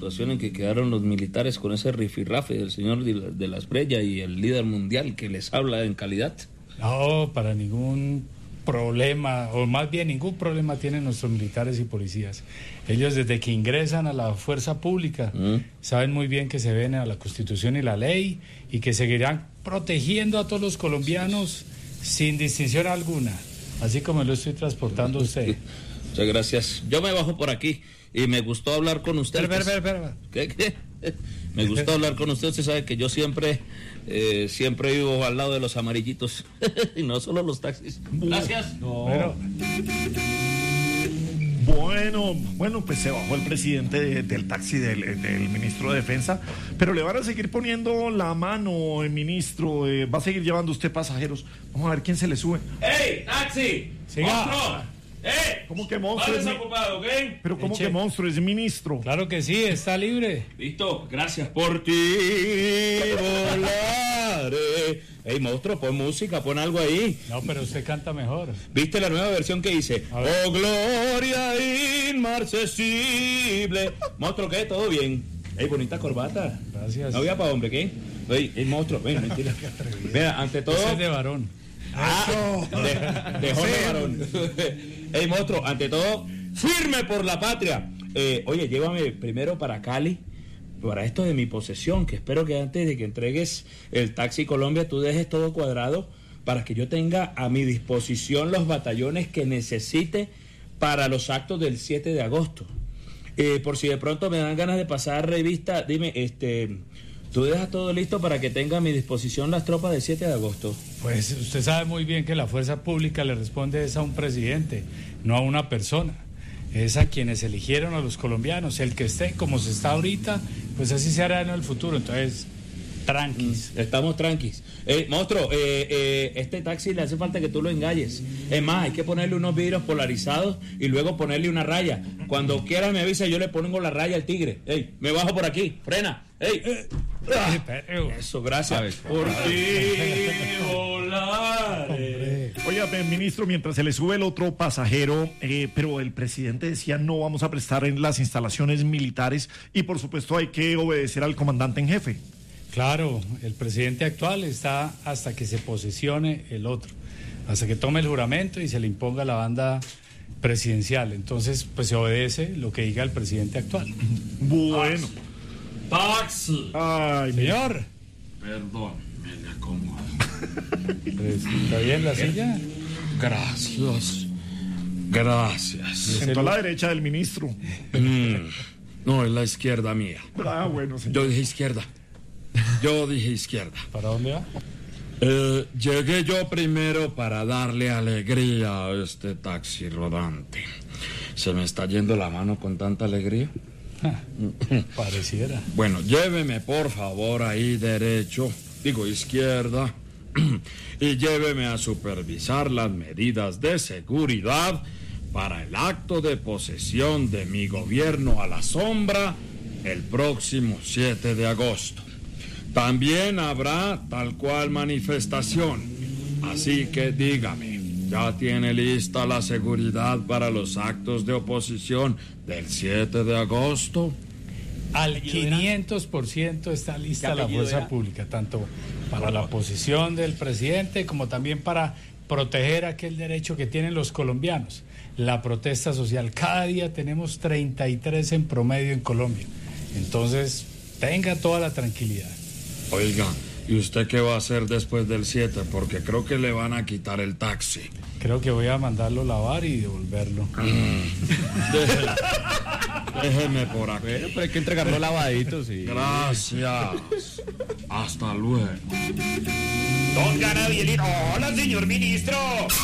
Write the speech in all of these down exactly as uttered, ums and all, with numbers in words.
situación en que quedaron los militares con ese rifirrafe del señor de, de las Brellas y el líder mundial que les habla en calidad? No, para ningún problema, o más bien ningún problema tienen nuestros militares y policías. Ellos desde que ingresan a la fuerza pública mm. saben muy bien que se ven a la Constitución y la ley y que seguirán protegiendo a todos los colombianos sin distinción alguna, así como lo estoy transportando a usted. Muchas gracias. Yo me bajo por aquí y me gustó hablar con usted. Espera, espera, espera. ¿Qué, qué? Me gustó hablar con usted. Usted sabe que yo siempre, eh, siempre vivo al lado de los amarillitos y no solo los taxis. Gracias. No. Pero... Bueno, bueno, pues se bajó el presidente de, del taxi del, del ministro de Defensa, pero le van a seguir poniendo la mano, el ministro, eh, va a seguir llevando usted pasajeros. Vamos a ver quién se le sube. ¡Ey, taxi! ¡Monstruo! ¡Eh! ¿Cómo que monstruo? Es desocupado, ¿ok? Pero ¿cómo Eche. que monstruo? Es ministro. Claro que sí, está libre. Listo, gracias por ti, volaré. Ey, monstruo, pon música, pon algo ahí. No, pero usted canta mejor. ¿Viste la nueva versión que hice? Oh, gloria inmarcesible. Monstruo, ¿qué? ¿Todo bien? Ey, bonita corbata. Gracias. Novia para hombre, ¿qué? Ey, el monstruo, ven, mentira. Mira, ante todo... Ese es de varón. Ah, de, de Jorge Barón. Ey, monstruo, ante todo, firme por la patria. Eh, oye, llévame primero para Cali, para esto de mi posesión, que espero que antes de que entregues el Taxi Colombia, tú dejes todo cuadrado para que yo tenga a mi disposición los batallones que necesite para los actos del siete de agosto. Eh, por si de pronto me dan ganas de pasar revista, dime, este... ¿tú dejas todo listo para que tenga a mi disposición las tropas del siete de agosto? Pues usted sabe muy bien que la fuerza pública le responde es a un presidente, no a una persona. Es a quienes eligieron a los colombianos. El que esté como se está ahorita, pues así se hará en el futuro. Entonces, tranquis. Estamos tranquis. Eh, monstruo, eh, eh, este taxi le hace falta que tú lo engalles. Es más, hay que ponerle unos vidrios polarizados y luego ponerle una raya. Cuando quieras me avisa, yo le pongo la raya al tigre. Ey, me bajo por aquí, frena. Ey, eh, ah, eso, gracias. Por ti volaré. Oiga, ministro, mientras se le sube el otro pasajero, eh, pero el presidente decía no vamos a prestar en las instalaciones militares y por supuesto hay que obedecer al comandante en jefe. Claro, el presidente actual está hasta que se posesione el otro, hasta que tome el juramento y se le imponga la banda presidencial. Entonces, pues se obedece lo que diga el presidente actual. Bueno. Taxi. Ay, señor. Perdón, me la acomodo. ¿Está bien la silla? Gracias. Gracias. Sentó a la derecha del ministro. Mm, no, es la izquierda mía. Ah, bueno, señor. Yo dije izquierda. Yo dije izquierda. ¿Para dónde va? Eh, llegué yo primero para darle alegría a este taxi rodante. ¿Se me está yendo la mano con tanta alegría? Pareciera. Bueno, lléveme por favor ahí derecho, digo izquierda, y lléveme a supervisar las medidas de seguridad para el acto de posesión de mi gobierno a la sombra el próximo siete de agosto. También habrá tal cual manifestación, así que dígame, ¿ya tiene lista la seguridad para los actos de oposición del siete de agosto? Al quinientos por ciento está lista la fuerza era? pública, tanto para la oposición del presidente como también para proteger aquel derecho que tienen los colombianos, la protesta social. Cada día tenemos treinta y tres en promedio en Colombia, entonces tenga toda la tranquilidad. Oiga, ¿y usted qué va a hacer después del siete? Porque creo que le van a quitar el taxi. Creo que voy a mandarlo lavar y devolverlo. Mm. Déjeme, déjeme por aquí. Bueno, pero hay que entregarlo lavadito, sí. Gracias. Hasta luego. Don Gabrielito. Hola, señor ministro.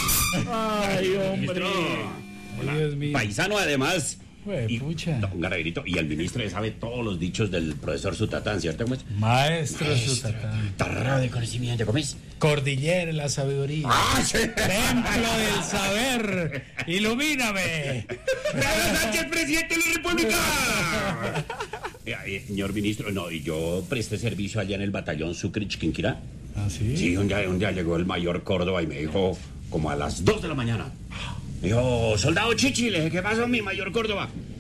Ay, hombre. Hola. Dios mío. Paisano, además. Y, pucha. Don Gabrielito, y el ministro ya sabe todos los dichos del profesor Sutatán, ¿cierto? ¿Cómo es? Maestro, Maestro Sutatán. Tarrado de conocimiento, ¿cómo es? Cordillera de la sabiduría. ¡Ah, sí! Templo del saber. Ilumíname. ¡Carlos Sánchez, presidente de la República! eh, eh, señor ministro, no, y yo presté servicio allá en el batallón Sucre Chiquinquirá. ¿Ah, sí? Sí, un día, un día llegó el mayor Córdoba y me dijo, como a las dos de la mañana, me dijo, soldado Chichi, le dije, ¿qué pasó, mi mayor Córdoba?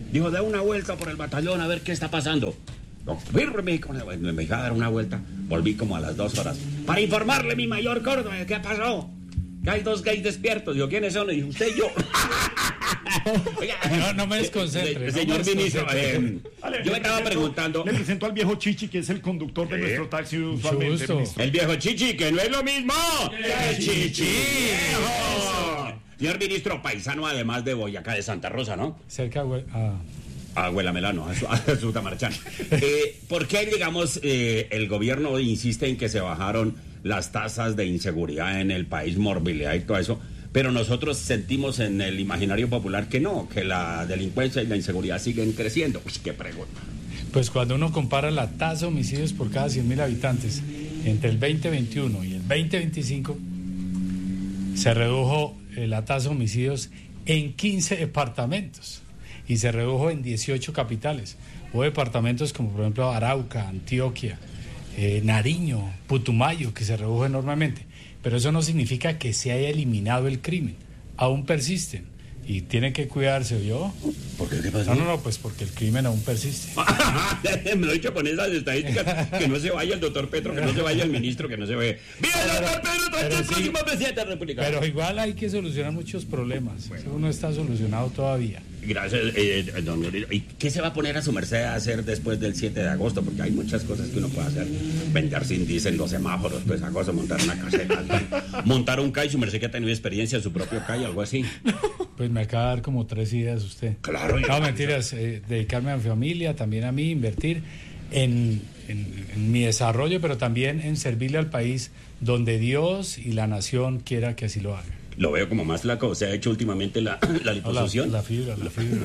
Dijo, de una vuelta por el batallón a ver qué está pasando. Yo, firme, me me iba a dar una vuelta. Volví como a las dos horas. Para informarle, mi mayor Córdoba, ¿qué pasó? Que hay dos gays despiertos. Digo, ¿quiénes son? Y dijo, usted y yo. Oiga, no, no me desconcentre. Se, señor no me ministro, desconcentre. eh, Vale, yo me estaba presento- preguntando. Le presento al viejo Chichi, que es el conductor de Sí. nuestro taxi usualmente, gusto. ministro. El viejo Chichi, que no es lo mismo. ¡El Chichi! ¡Viejo! Señor ministro, paisano además de Boyacá de Santa Rosa, ¿no? Cerca, güey. Ah. Abuela Melano, a su, a su Tamarchán. Eh, ¿Por qué, digamos, eh, el gobierno insiste en que se bajaron las tasas de inseguridad en el país, morbilidad y todo eso? Pero nosotros sentimos en el imaginario popular que no, que la delincuencia y la inseguridad siguen creciendo. Uy, qué pregunta. Pues cuando uno compara la tasa de homicidios por cada cien mil habitantes entre el veinte veintiuno y el veinte veinticinco, se redujo eh, la tasa de homicidios en quince departamentos y se redujo en dieciocho capitales. Hubo departamentos como por ejemplo Arauca, Antioquia, eh, Nariño, Putumayo, que se redujo enormemente. Pero eso no significa que se haya eliminado el crimen. Aún persisten y tienen que cuidarse, ¿oyó? ¿Por qué? ¿Qué pasó? No, no, no, pues porque el crimen aún persiste. Me lo he dicho con esas estadísticas. Que no se vaya el doctor Petro, que no se vaya el ministro, que no se vaya. ¡Viva el doctor Pedro Sánchez, pero el sí, próximo presidente de la República! Pero igual hay que solucionar muchos problemas. Eso no está solucionado todavía. Gracias, eh, don Miguelito. ¿Y qué se va a poner a su merced a hacer después del siete de agosto? Porque hay muchas cosas que uno puede hacer. Vender sin diésel los semáforos, pues esa cosa, montar una caseta, montar un C A I, su merced que ha tenido experiencia en su propio C A I, algo así. Pues me acaba de dar como tres ideas usted. Claro. No, mentiras. eh, dedicarme a mi familia, también a mí, invertir en, en, en mi desarrollo, pero también en servirle al país donde Dios y la nación quiera que así lo haga. Lo veo como más flaco. ¿Se ha hecho últimamente la, la No, la, liposucción? la fibra, la fibra.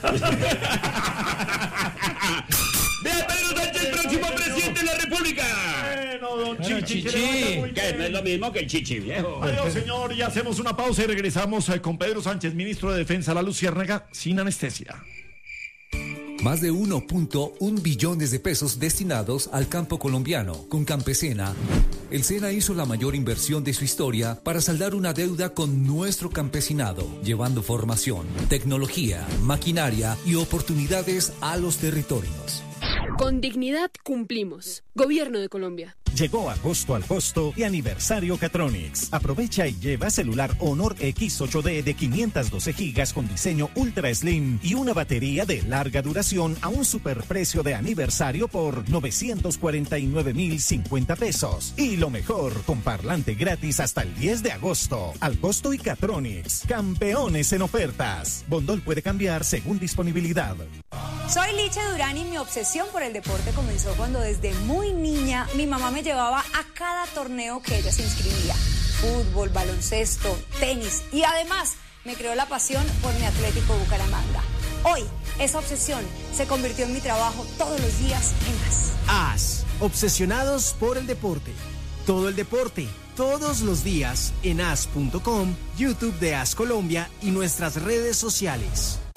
¡Viva Pedro Sánchez, próximo presidente de la República! Bueno, don Bueno, Chichi, que Chichi. le vaya muy Que bien. no es lo mismo que el chichi, viejo. Adiós, señor, y hacemos una pausa y regresamos eh, con Pedro Sánchez, ministro de Defensa, La Luciérnaga, sin anestesia. Más de uno punto uno billones de pesos destinados al campo colombiano. Con Campesina, el SENA hizo la mayor inversión de su historia para saldar una deuda con nuestro campesinado, llevando formación, tecnología, maquinaria y oportunidades a los territorios. Con dignidad cumplimos. Gobierno de Colombia. Llegó agosto al costo y aniversario Catronics. Aprovecha y lleva celular Honor X ocho D de quinientos doce gigas con diseño Ultra Slim y una batería de larga duración a un superprecio de aniversario por novecientos cuarenta y nueve mil cincuenta pesos. Y lo mejor, con parlante gratis hasta el diez de agosto. Al costo y Catronics. Campeones en ofertas. Bondol puede cambiar según disponibilidad. Soy Licha Durán y mi obsesión por el deporte comenzó cuando desde muy niña mi mamá me llevaba a cada torneo que ella se inscribía. Fútbol, baloncesto, tenis y además me creó la pasión por mi Atlético Bucaramanga. Hoy esa obsesión se convirtió en mi trabajo todos los días en AS. AS, obsesionados por el deporte. Todo el deporte, todos los días en as punto com, YouTube de AS Colombia y nuestras redes sociales.